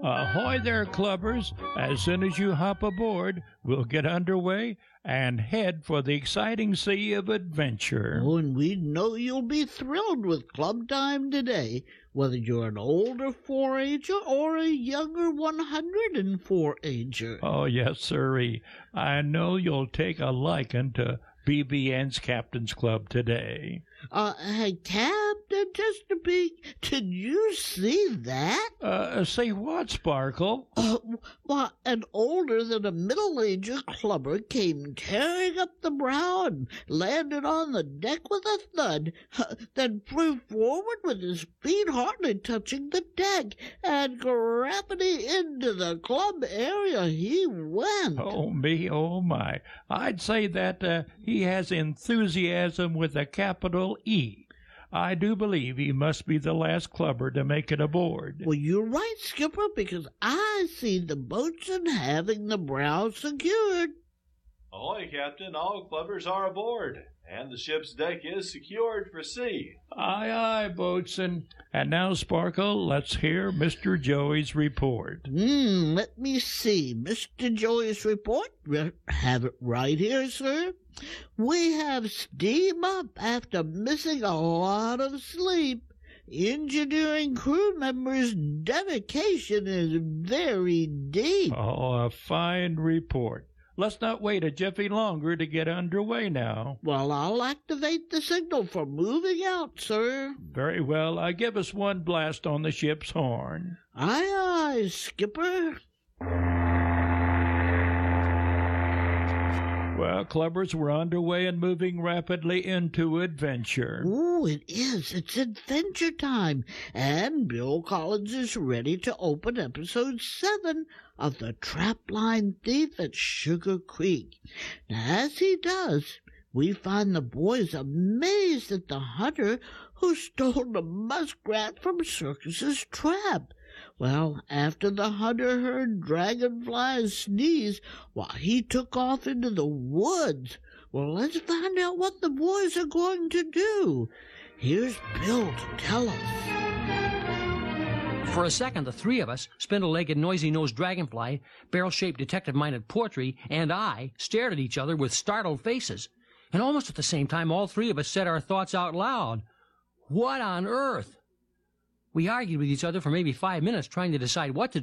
Ahoy there, clubbers. As soon as you hop aboard, we'll get underway and head for the exciting sea of adventure. Oh, and we know you'll be thrilled with Club Time today, whether you're an older 4-Ager or a younger 104-Ager. Oh, yes, sirree. I know you'll take a liking to BBN's Captain's Club today. Hey, Captain, just a peek. Did you see that? See what, Sparkle? Why, an older than a middle-ager clubber came tearing up the brow and landed on the deck with a thud, then flew forward with his feet hardly touching the deck, and gravity into the club area he went. Oh, me, oh, my. I'd say that he has enthusiasm with a capital E. I do believe he must be the last clubber to make it aboard. Well, you're right, Skipper, because I see the boatswain having the brow secured. Ahoy, Captain. All clubbers are aboard, and the ship's deck is secured for sea. Aye, aye, boatswain. And now, Sparkle, let's hear Mr. Joey's report. Let me see. Mr. Joey's report. Have it right here, sir. We have steam up after missing a lot of sleep. Engineering crew members' dedication is very deep. Oh, a fine report. Let's not wait a jiffy longer to get underway now. Well, I'll activate the signal for moving out, sir. Very well. Give us one blast on the ship's horn. Aye, aye, Skipper. Well, clubbers, we're underway and moving rapidly into adventure. Oh, it is. It's adventure time. And Bill Collins is ready to open episode 7 of The Trapline Thief at Sugar Creek. Now, as he does, we find the boys amazed at the hunter who stole the muskrat from Circus's trap. Well, after the hunter heard Dragonfly sneeze, he took off into the woods. Well, let's find out what the boys are going to do. Here's Bill to tell us. For a second, the three of us, spindle-legged, noisy-nosed Dragonfly, barrel-shaped, detective-minded Portree, and I, stared at each other with startled faces. And almost at the same time, all three of us said our thoughts out loud. What on earth? We argued with each other for maybe 5 minutes trying to decide what to